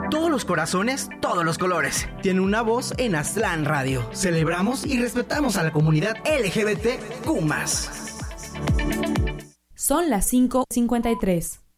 Todos los corazones, todos los colores. Tiene una voz en Aztlán Radio. Celebramos y respetamos a la comunidad LGBTQ+. Son las 5:53.